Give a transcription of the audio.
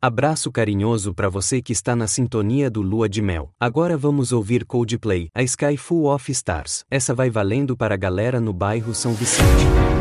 Abraço carinhoso pra você que está na sintonia do Lua de Mel. Agora vamos ouvir Coldplay, A Sky Full of Stars. Essa vai valendo para a galera no bairro São Vicente.